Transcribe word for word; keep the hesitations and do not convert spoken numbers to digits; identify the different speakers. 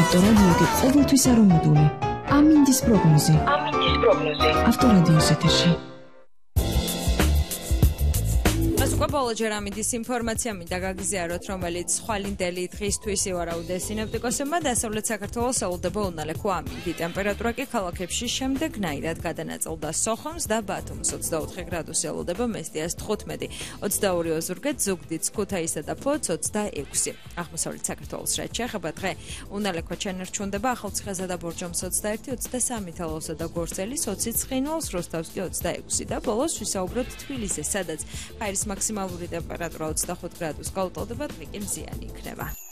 Speaker 1: ავტორადიო ყოველთვის არომატული. ამინდის პროგნოზი. ამინდის პროგნოზი. ავტორადიოს ეთერში.
Speaker 2: Კოპოლოჯერ ამინდის ინფორმაცია მინდა გაგიზიაროთ, რომელიც ხვალინდელი დღისთვის ივარაუდეს სინოპტიკოსებმა. დასავლეთ საქართველოს ელოდება უნალექო ამინდი. ტემპერატურა კი ქალაქებში შემდეგნაირად გადანაწილდა. სოხუმს და ბათუმს ოცდაოთხი გრადუსი ელოდება, მესტიას თხუთმეტი, ოცდაორი ოზურგეთს, ზუგდიდს, ქუთაისსა და ფლოტს ოცდაექვსი. აღმოსავლეთ საქართველოს რაც შეეხება დღე უნალექო ჩანერჩუნდება. ახალციხესა და ბორჯომს ოცდაერთი, ოცდასამი, თელავსა და გორცელის ოცი, ცხინვალს, როსტოვს კი ოცდაექვსი და ბოლოს ვისაუბროთ თბილისზე, სადაც ჰაერის მაქსიმალური ტემპერატურა ოცდახუთ გრადუსს გაუტოლდება, დღე კი მზიანი იქნება.